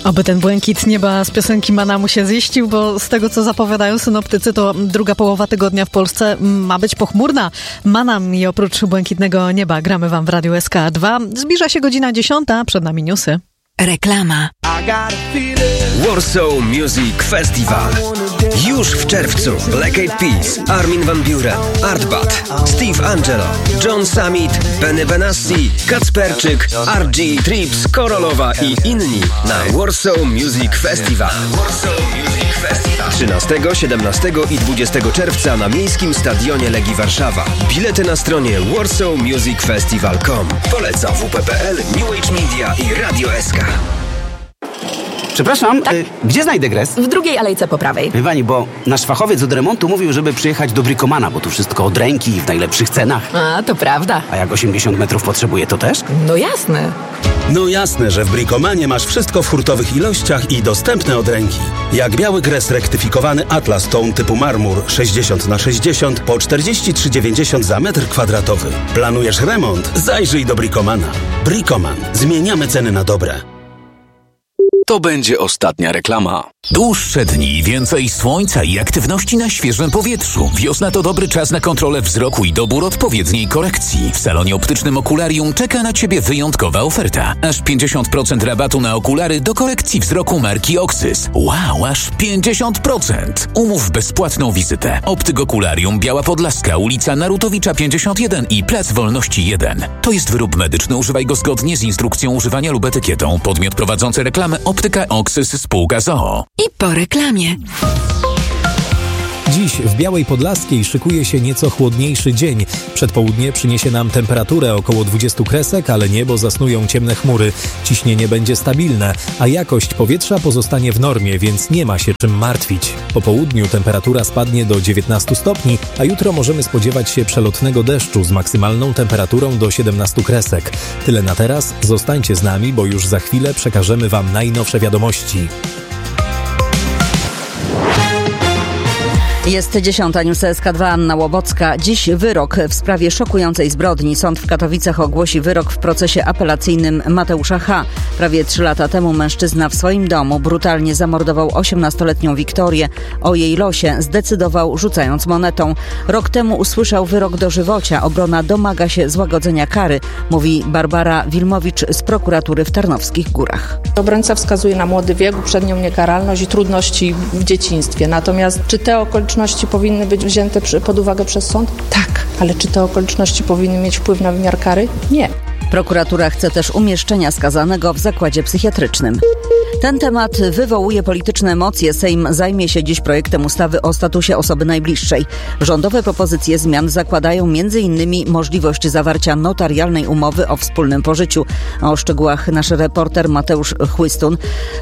Oby ten błękit nieba z piosenki Mana mu się ziścił, bo z tego, co zapowiadają synoptycy, to druga połowa tygodnia w Polsce ma być pochmurna. Manam i oprócz błękitnego nieba gramy wam w Radiu SK2. Zbliża się godzina 10, przed nami newsy. Reklama. Warsaw Music Festival. Już w czerwcu Black Eyed Peas, Armin van Buuren, Artbat, Steve Angelo, John Summit, Benny Benassi, Kacperczyk, RG, Trips, Korolowa i inni na Warsaw Music Festival. 13, 17 i 20 czerwca na Miejskim Stadionie Legii Warszawa. Bilety na stronie warsawmusicfestival.com. Poleca WP.pl, New Age Media i Radio SK. Przepraszam, gdzie znajdę gres? W drugiej alejce po prawej. Wie pani, bo nasz fachowiec od remontu mówił, żeby przyjechać do Bricomana, bo tu wszystko od ręki i w najlepszych cenach. A, to prawda. A jak 80 metrów potrzebuje, to też? No jasne. No jasne, że w Bricomanie masz wszystko w hurtowych ilościach i dostępne od ręki. Jak biały gres rektyfikowany Atlas Tone typu marmur 60x60 po 43,90 za metr kwadratowy. Planujesz remont? Zajrzyj do Bricomana. Bricoman. Zmieniamy ceny na dobre. To będzie ostatnia reklama. Dłuższe dni, więcej słońca i aktywności na świeżym powietrzu. Wiosna to dobry czas na kontrolę wzroku i dobór odpowiedniej korekcji. W salonie optycznym Okularium czeka na Ciebie wyjątkowa oferta. Aż 50% rabatu na okulary do korekcji wzroku marki Oxys. Wow, aż 50%! Umów bezpłatną wizytę. Optyk Okularium, Biała Podlaska, ulica Narutowicza 51 i Plac Wolności 1. To jest wyrób medyczny, używaj go zgodnie z instrukcją używania lub etykietą. Podmiot prowadzący reklamę Optyka Oxys Spółka z.o.o. I po reklamie. Dziś w Białej Podlaskiej szykuje się nieco chłodniejszy dzień. Przedpołudnie przyniesie nam temperaturę około 20 kresek, ale niebo zasnują ciemne chmury. Ciśnienie będzie stabilne, a jakość powietrza pozostanie w normie, więc nie ma się czym martwić. Po południu temperatura spadnie do 19 stopni, a jutro możemy spodziewać się przelotnego deszczu z maksymalną temperaturą do 17 kresek. Tyle na teraz. Zostańcie z nami, bo już za chwilę przekażemy wam najnowsze wiadomości. Jest 10. News SK2, Anna Łobocka. Dziś wyrok w sprawie szokującej zbrodni. Sąd w Katowicach ogłosi wyrok w procesie apelacyjnym Mateusza H. Prawie 3 lata temu mężczyzna w swoim domu brutalnie zamordował 18-letnią Wiktorię. O jej losie zdecydował rzucając monetą. Rok temu usłyszał wyrok dożywocia. Obrona domaga się złagodzenia kary, mówi Barbara Wilmowicz z prokuratury w Tarnowskich Górach. Obrońca wskazuje na młody wiek, uprzednią niekaralność i trudności w dzieciństwie. Natomiast czy te okoliczności powinny być wzięte pod uwagę przez sąd? Tak. Ale czy te okoliczności powinny mieć wpływ na wymiar kary? Nie. Prokuratura chce też umieszczenia skazanego w zakładzie psychiatrycznym. Ten temat wywołuje polityczne emocje. Sejm zajmie się dziś projektem ustawy o statusie osoby najbliższej. Rządowe propozycje zmian zakładają m.in. możliwość zawarcia notarialnej umowy o wspólnym pożyciu. O szczegółach nasz reporter Mateusz Chłystun.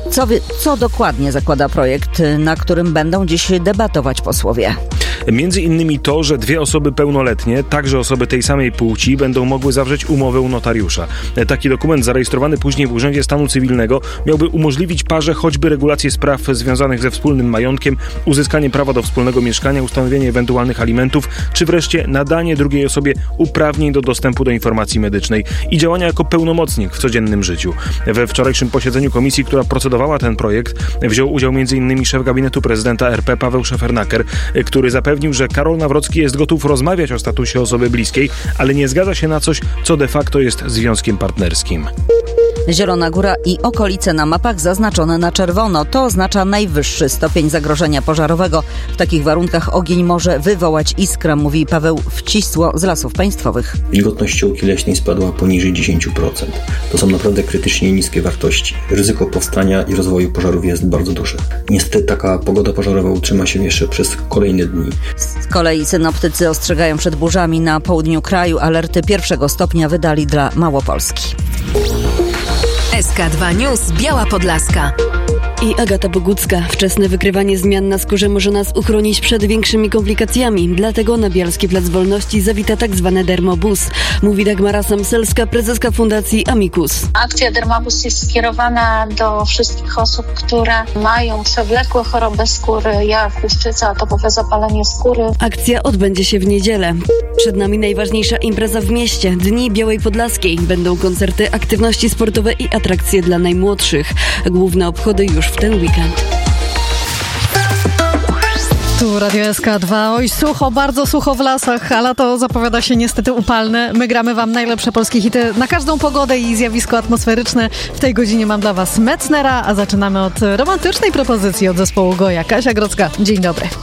Co dokładnie zakłada projekt, na którym będą dziś debatować posłowie? Między innymi to, że 2 osoby pełnoletnie, także osoby tej samej płci, będą mogły zawrzeć umowę u notariusza. Taki dokument zarejestrowany później w Urzędzie Stanu Cywilnego miałby umożliwić parze choćby regulację spraw związanych ze wspólnym majątkiem, uzyskanie prawa do wspólnego mieszkania, ustanowienie ewentualnych alimentów, czy wreszcie nadanie drugiej osobie uprawnień do dostępu do informacji medycznej i działania jako pełnomocnik w codziennym życiu. We wczorajszym posiedzeniu komisji, która procedowała ten projekt, wziął udział m.in. szef gabinetu prezydenta RP Paweł Szefernaker, który zapewnił, że Karol Nawrocki jest gotów rozmawiać o statusie osoby bliskiej, ale nie zgadza się na coś, co de facto jest związkiem partnerskim. Zielona Góra i okolice na mapach zaznaczone na czerwono. To oznacza najwyższy stopień zagrożenia pożarowego. W takich warunkach ogień może wywołać iskrę, mówi Paweł Wcisło z Lasów Państwowych. Wilgotność działki leśnej spadła poniżej 10%. To są naprawdę krytycznie niskie wartości. Ryzyko powstania i rozwoju pożarów jest bardzo duże. Niestety taka pogoda pożarowa utrzyma się jeszcze przez kolejne dni. Z kolei synoptycy ostrzegają przed burzami na południu kraju. Alerty 1. stopnia wydali dla Małopolski. SK2 News Biała Podlaska. i Agata Bogucka. Wczesne wykrywanie zmian na skórze może nas uchronić przed większymi komplikacjami. Dlatego na Bialski Plac Wolności zawita tzw. Dermobus. Mówi Dagmara Samselska, prezeska Fundacji Amicus. Akcja Dermobus jest skierowana do wszystkich osób, które mają przewlekłe choroby skóry, jak łuszczyca, atopowe zapalenie skóry. Akcja odbędzie się w niedzielę. Przed nami najważniejsza impreza w mieście. Dni Białej Podlaskiej. Będą koncerty, aktywności sportowe i atrakcje dla najmłodszych. Główne obchody już w ten weekend. Tu Radio SK2. Oj, sucho, bardzo sucho w lasach, ale to zapowiada się niestety upalne. My gramy wam najlepsze polskie hity na każdą pogodę i zjawisko atmosferyczne. W tej godzinie mam dla was Metznera, a zaczynamy od romantycznej propozycji od zespołu Goja. Kasia Grodzka, dzień dobry.